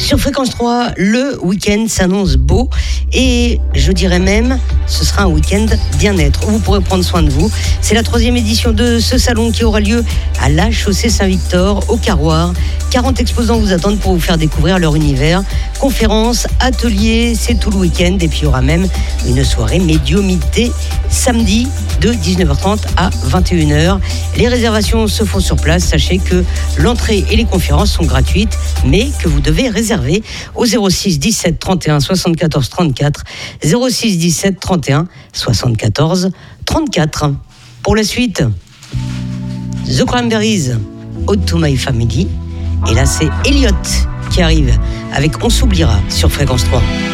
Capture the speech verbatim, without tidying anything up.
Sur Fréquence trois, le week-end s'annonce beau et je dirais même ce sera un week-end bien-être où vous pourrez prendre soin de vous. C'est la troisième édition de ce salon qui aura lieu à la chaussée Saint-Victor au Carroir. quarante exposants vous attendent pour vous faire découvrir leur univers. Conférences, ateliers, c'est tout le week-end et puis il y aura même une soirée médiumité samedi de dix-neuf heures trente à vingt et une heures. Les réservations se font sur place. Sachez que l'entrée et les conférences sont gratuites mais que vous devez réserver au zéro six dix-sept trente et un soixante-quatorze trente-quatre zéro six dix-sept trente et un soixante-quatorze trente-quatre. Pour la suite, The Cranberries, Ode to My Family. Et là, c'est Elliott qui arrive avec On s'oubliera sur Fréquence trois.